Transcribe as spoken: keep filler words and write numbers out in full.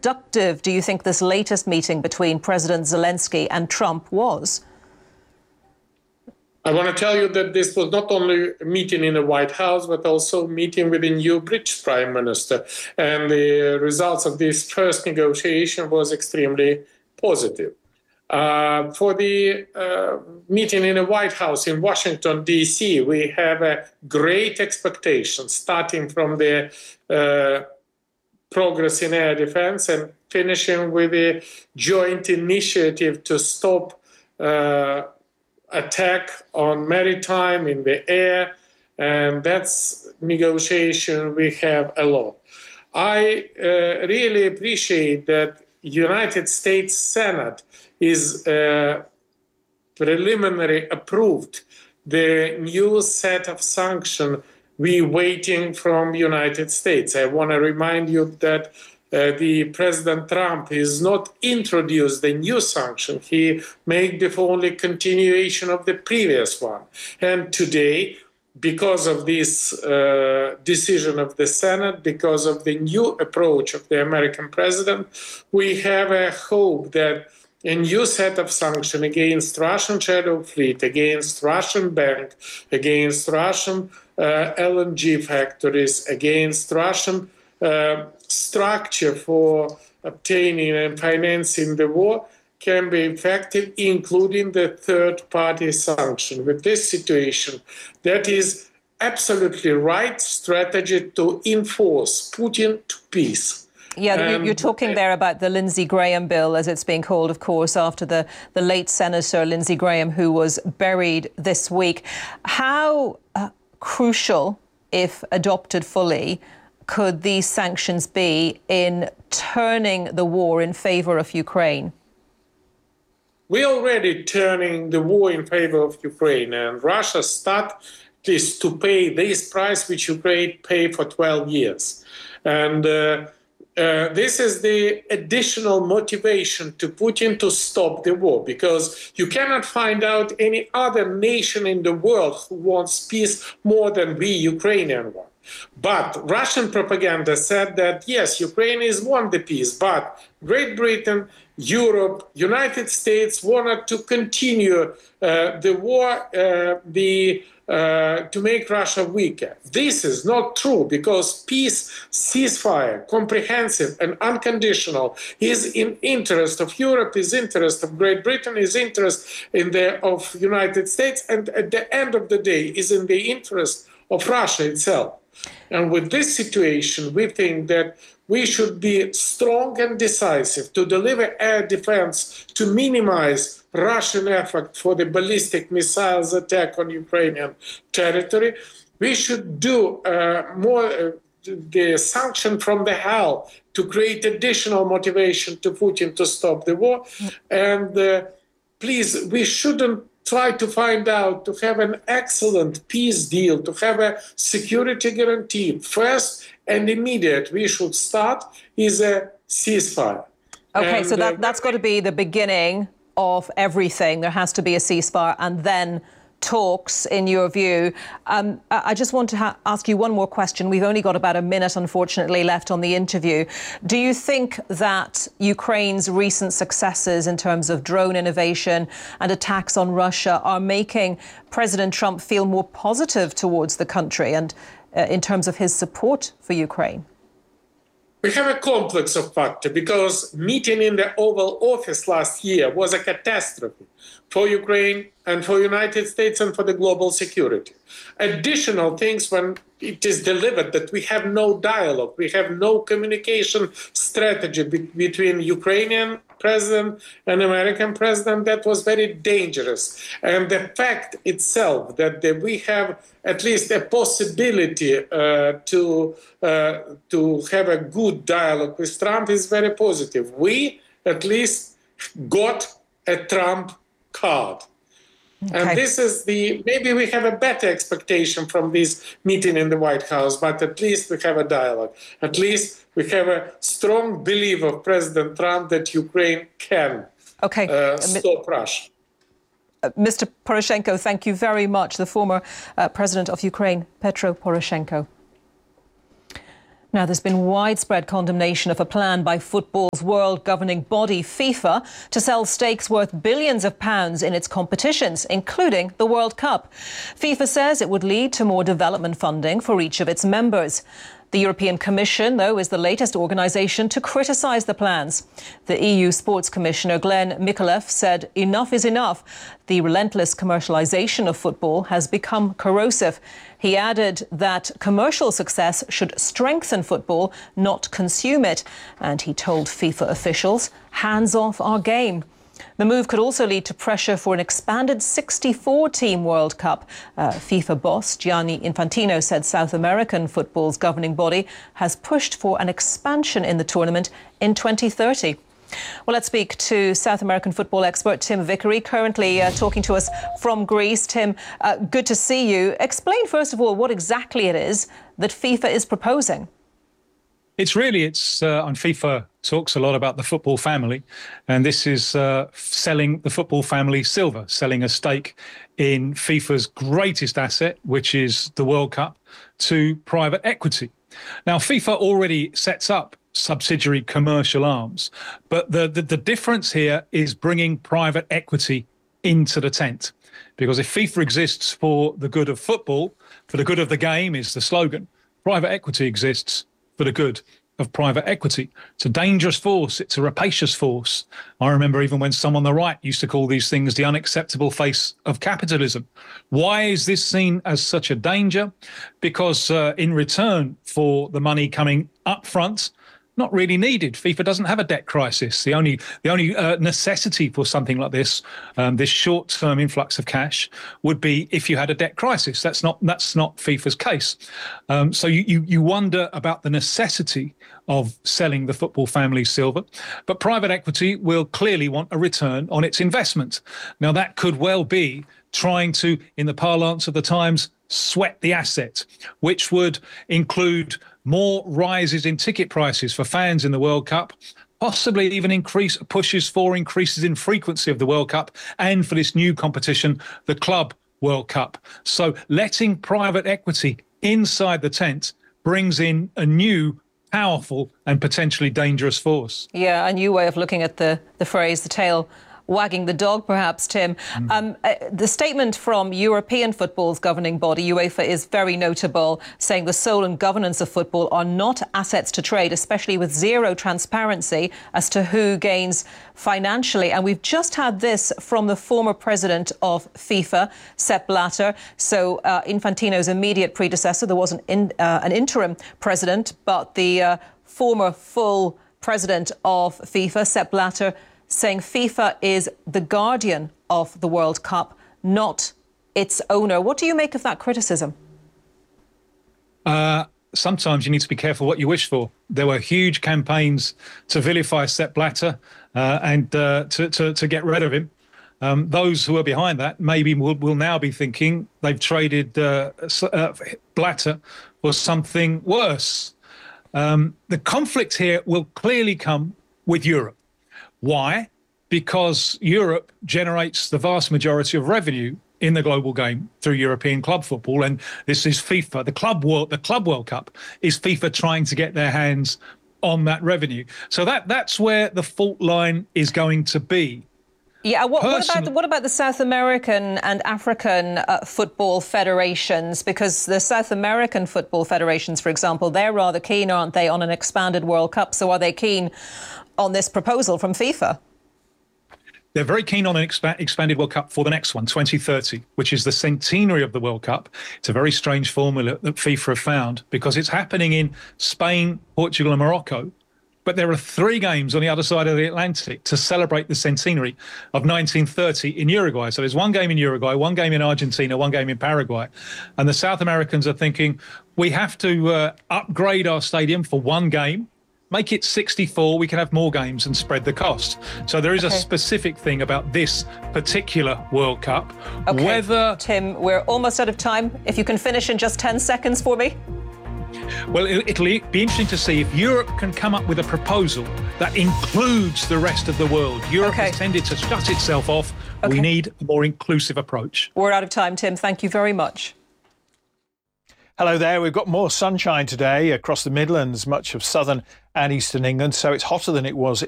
productive do you think this latest meeting between President Zelensky and Trump was? I want to tell you that this was not only a meeting in the White House, but also a meeting with the new British Prime Minister. And the results of this first negotiation was extremely positive. Uh, for the uh, meeting in the White House in Washington, D C, we have a great expectation, starting from the uh, progress in air defense and finishing with a joint initiative to stop uh, attack on maritime in the air, and that's negotiation we have a lot. I uh, really appreciate that United States Senate is uh, preliminary approved the new set of sanctions we waiting from United States. I want to remind you that Uh, the President Trump has not introduced the new sanction. He made the only continuation of the previous one. And today, because of this uh, decision of the Senate, because of the new approach of the American president, we have a hope that a new set of sanctions against Russian shadow fleet, against Russian bank, against Russian uh, L N G factories, against Russian uh, structure for obtaining and financing the war can be effective, including the third-party sanction. With this situation, that is absolutely right strategy to enforce Putin to peace. Yeah, um, you're talking there about the Lindsey Graham bill, as it's being called, of course, after the, the late Senator Lindsey Graham, who was buried this week. How uh, crucial, if adopted fully, could these sanctions be in turning the war in favor of Ukraine? We're already turning the war in favor of Ukraine, and Russia started this to pay this price which Ukraine paid for twelve years. And uh, uh, this is the additional motivation to Putin to stop the war, because you cannot find out any other nation in the world who wants peace more than we Ukrainians want. But Russian propaganda said that, yes, Ukraine has won the peace, but Great Britain, Europe, United States wanted to continue uh, the war, uh, the, uh, to make Russia weaker. This is not true, because peace, ceasefire, comprehensive and unconditional, is in interest of Europe, is interest of Great Britain, is interest in the, of United States, and at the end of the day is in the interest of Russia itself. And with this situation, we think that we should be strong and decisive to deliver air defense to minimize Russian effort for the ballistic missiles attack on Ukrainian territory. We should do uh, more uh, the sanction from the hell to create additional motivation to Putin to stop the war. And uh, please, we shouldn't try to find out, to have an excellent peace deal, to have a security guarantee. First and immediate we should start is a ceasefire. Okay, and, so that, uh, that's got to be the beginning of everything. There has to be a ceasefire and then talks, in your view. Um, I just want to ha- ask you one more question. We've only got about a minute, unfortunately, left on the interview. Do you think that Ukraine's recent successes in terms of drone innovation and attacks on Russia are making President Trump feel more positive towards the country and uh, in terms of his support for Ukraine? We have a complex of factors, because meeting in the Oval Office last year was a catastrophe for Ukraine and for United States and for the global security. Additional things when it is delivered that we have no dialogue, we have no communication strategy be- between Ukrainian president and American president, that was very dangerous. And the fact itself that the, we have at least a possibility uh, to, uh, to have a good dialogue with Trump is very positive. We at least got a Trump card. Okay. And this is the, maybe we have a better expectation from this meeting in the White House, but at least we have a dialogue. At least we have a strong belief of President Trump that Ukraine can okay. uh, stop Russia. Uh, Mister Poroshenko, thank you very much. The former uh, president of Ukraine, Petro Poroshenko. Now, there's been widespread condemnation of a plan by football's world governing body, FIFA, to sell stakes worth billions of pounds in its competitions, including the World Cup. FIFA says it would lead to more development funding for each of its members. The European Commission, though, is the latest organisation to criticise the plans. The E U Sports Commissioner Glenn Mikulev said enough is enough. The relentless commercialisation of football has become corrosive. He added that commercial success should strengthen football, not consume it. And he told FIFA officials, hands off our game. The move could also lead to pressure for an expanded sixty-four team World Cup. Uh, FIFA boss Gianni Infantino said South American football's governing body has pushed for an expansion in the tournament in twenty thirty. Well, let's speak to South American football expert Tim Vickery, currently uh, talking to us from Greece. Tim, uh, good to see you. Explain, first of all, what exactly it is that FIFA is proposing. It's really, it's uh, on FIFA talks a lot about the football family, and this is uh, selling the football family silver, selling a stake in FIFA's greatest asset, which is the World Cup, to private equity. Now, FIFA already sets up subsidiary commercial arms, but the, the, the difference here is bringing private equity into the tent. Because if FIFA exists for the good of football, for the good of the game is the slogan, private equity exists for the good of private equity. It's a dangerous force. It's a rapacious force. I remember even when some on the right used to call these things the unacceptable face of capitalism. Why is this seen as such a danger? Because uh, in return for the money coming up front, not really needed. FIFA doesn't have a debt crisis. The only the only uh, necessity for something like this, um, this short-term influx of cash, would be if you had a debt crisis. That's not that's not FIFA's case. Um, so you, you you wonder about the necessity of selling the football family silver, but private equity will clearly want a return on its investment. Now that could well be trying to, in the parlance of the times, sweat the asset, which would include more rises in ticket prices for fans in the World Cup, possibly even increase pushes for increases in frequency of the World Cup, and for this new competition, the Club World Cup. So letting private equity inside the tent brings in a new, powerful and potentially dangerous force. Yeah, a new way of looking at the, the phrase, the tail wagging the dog, perhaps, Tim. Mm. Um, uh, the statement from European football's governing body, UEFA, is very notable, saying the soul and governance of football are not assets to trade, especially with zero transparency as to who gains financially. And we've just had this from the former president of FIFA, Sepp Blatter. So uh, Infantino's immediate predecessor, there was an, in, uh, an interim president, but the uh, former full president of FIFA, Sepp Blatter, saying FIFA is the guardian of the World Cup, not its owner. What do you make of that criticism? Uh, sometimes you need to be careful what you wish for. There were huge campaigns to vilify Sepp Blatter uh, and uh, to, to, to get rid of him. Um, those who are behind that maybe will, will now be thinking they've traded uh, uh, Blatter for something worse. Um, the conflict here will clearly come with Europe. Why? Because Europe generates the vast majority of revenue in the global game through European club football, and this is FIFA. The club world, the Club World Cup is FIFA trying to get their hands on that revenue. So that that's where the fault line is going to be. Yeah. What, what about the, what about the South American and African uh, football federations? Because the South American football federations, for example, they're rather keen, aren't they, on an expanded World Cup? So are they keen on this proposal from FIFA? They're very keen on an expa expanded World Cup for the next one, twenty thirty, which is the centenary of the World Cup. It's a very strange formula that FIFA have found because it's happening in Spain, Portugal and Morocco. But there are three games on the other side of the Atlantic to celebrate the centenary of nineteen thirty in Uruguay. So there's one game in Uruguay, one game in Argentina, one game in Paraguay. And the South Americans are thinking, we have to uh, upgrade our stadium for one game, make it sixty-four, we can have more games and spread the cost. So there is okay. a specific thing about this particular World Cup. Okay. Whether Tim, we're almost out of time. If you can finish in just ten seconds for me. Well, it'll be interesting to see if Europe can come up with a proposal that includes the rest of the world. Europe okay. has tended to shut itself off. Okay. We need a more inclusive approach. We're out of time, Tim. Thank you very much. Hello there. We've got more sunshine today across the Midlands, much of southern and eastern England, so it's hotter than it was